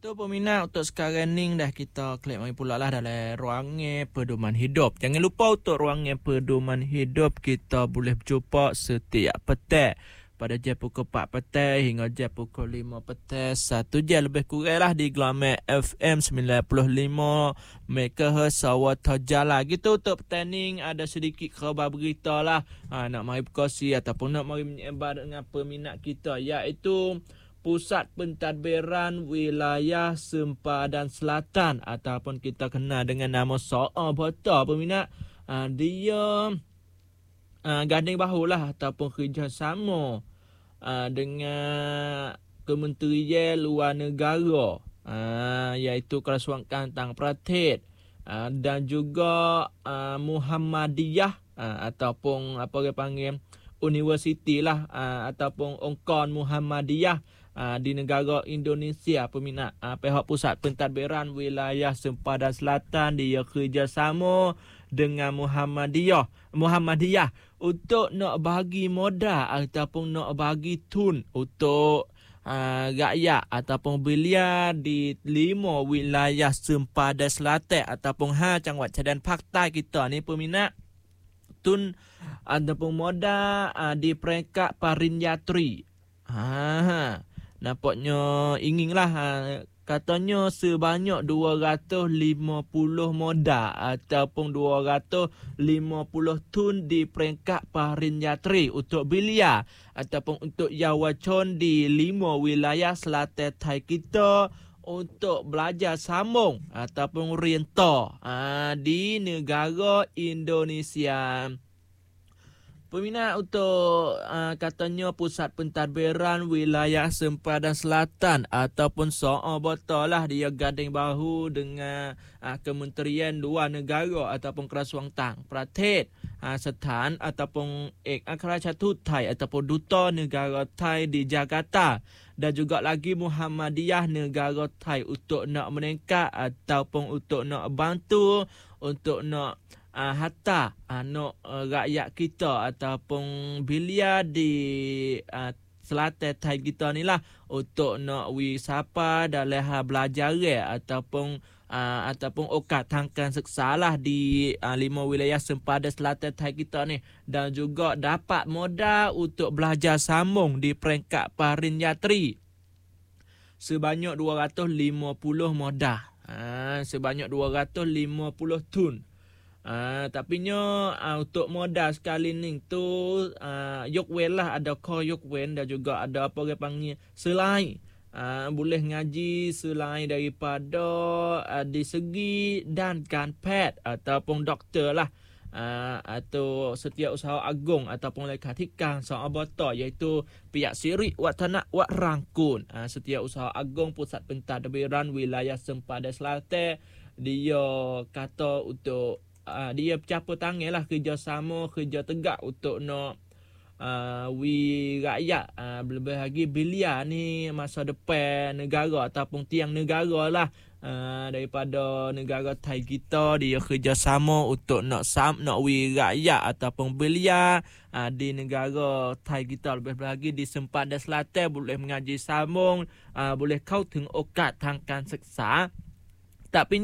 Untuk peminat, untuk sekarang ni dah kita klik mari pula lah dalam ruangan pedoman hidup. Jangan lupa untuk ruangan pedoman hidup kita boleh berjumpa setiap petang. Pada jam pukul 4 petang hingga jam pukul 5 petang. 1 jam lebih kurang lah di Glamour FM 95 MHz Sawata Jala. Gitu untuk petang ada sedikit khabar berita lah. Nak mari berkongsi ataupun nak mari menyebar dengan peminat kita, iaitu Pusat Pentadbiran Wilayah Sempadan Selatan ataupun kita kenal dengan nama SOA peminat. Dia ganding bahu lah ataupun kerjasama dengan Kementerian Luar Negara, iaitu Kerajaan Tang Pratit dan juga Muhammadiyah ataupun apa dia panggil universiti lah ataupun Ongkon Muhammadiyah di negara Indonesia peminat. Pihak Pusat Pentadbiran Wilayah Sempadan Selatan dia kerjasama dengan Muhammadiyah untuk nak bagi modal ataupun nak bagi tun untuk rakyat ataupun belia di 5 wilayah Sempadan Selatan ataupun Cangwat Cadan Paktai kita ni peminat. Tun ataupun modal di peringkat Parinyatri. Nampaknya inginlah katanya sebanyak 250 modal ataupun 250 tun di peringkat Parinyatri untuk belia ataupun untuk Yawacon di 5 wilayah selatan Thai kita untuk belajar sambung ataupun renta di negara Indonesia. Peminat, untuk katanya Pusat Pentadbiran Wilayah Sempadan Selatan ataupun SOA lah dia ganding bahu dengan Kementerian Luar Negara ataupun Kerajaan Tang Pratit Setan ataupun Kerajaan Thai ataupun Duta Negara Thai di Jakarta dan juga lagi Muhammadiyah Negara Thai untuk nak meningkat ataupun untuk nak bantu untuk nak hatta anak rakyat kita ataupun belia di selatan Thai kita ni lah untuk nak wisapa dalam hal belajar ataupun okat tangkan seksa lah di 5 wilayah sempadan selatan Thai kita ni dan juga dapat modal untuk belajar sambung di peringkat Parinyatri sebanyak 250 modal, sebanyak 250 tun. Tapi untuk modal sekali ni tu yukwen lah, ada ko yukwen dan juga ada apa dia panggil selain boleh ngaji selain daripada di segi dan kanpet ataupun doktor lah atau Setiausaha Agung ataupun Lekatikan Sahabata, iaitu pihak Sirik Wat Tanak Wat Rangkun. Setiausaha Agung Pusat Pentadbiran Wilayah Sempadan Selatan dia kata untuk dia bercapa tangan lah kerjasama kerja tegak untuk nak rakyat lebih lagi belia ni masa depan negara ataupun tiang negara lah daripada negara Thai kita. Dia kerjasama untuk nak rakyat ataupun belia di negara Thai kita, lebih lagi di Sempadan Selatan boleh mengaji sambung, boleh kau teng okat tangkan seksa. Tapi